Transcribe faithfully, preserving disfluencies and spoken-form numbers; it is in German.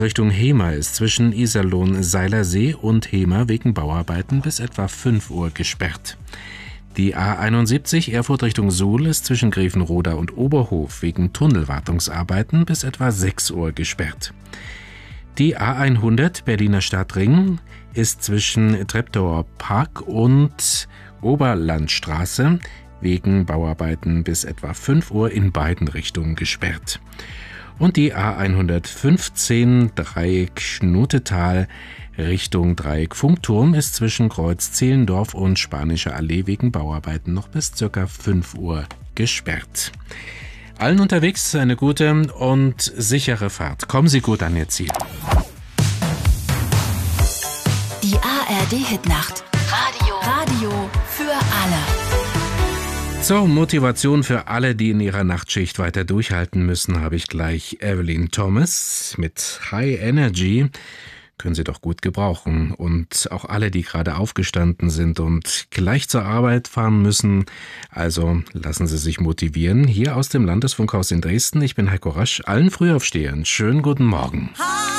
Richtung Hemer ist zwischen Iserlohn-Seilersee und Hemer wegen Bauarbeiten bis etwa fünf Uhr gesperrt. Die A einundsiebzig Erfurt Richtung Suhl ist zwischen Grevenroda und Oberhof wegen Tunnelwartungsarbeiten bis etwa sechs Uhr gesperrt. Die A hundert Berliner Stadtring ist zwischen Treptower Park und Oberlandstraße wegen Bauarbeiten bis etwa fünf Uhr in beiden Richtungen gesperrt. Und die A hundertfünfzehn Dreieck Schnutetal Richtung Dreieck Funkturm ist zwischen Kreuz Zehlendorf und Spanische Allee wegen Bauarbeiten noch bis ca. fünf Uhr gesperrt. Allen unterwegs eine gute und sichere Fahrt. Kommen Sie gut an Ihr Ziel. Die A R D-Hitnacht. Radio. Radio für alle. Zur Motivation für alle, die in ihrer Nachtschicht weiter durchhalten müssen, habe ich gleich Evelyn Thomas mit High Energy. Können Sie doch gut gebrauchen. Und auch alle, die gerade aufgestanden sind und gleich zur Arbeit fahren müssen. Also lassen Sie sich motivieren. Hier aus dem Landesfunkhaus in Dresden. Ich bin Heiko Rasch. Allen Frühaufstehern schönen guten Morgen.